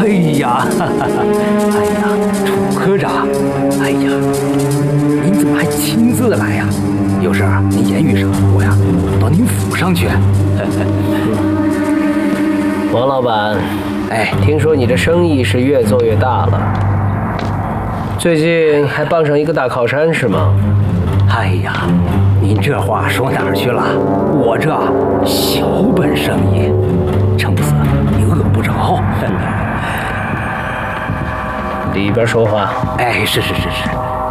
哎呀，哎呀，楚科长，哎呀，您怎么还亲自来呀？有事您言语上，我呀到您府上去。 王老板，听说你这生意是越做越大了，最近还傍上一个大靠山是吗？ 哎呀，您这话说哪儿去了？我这小本生意，撑死你饿不着。 里边说话。 是。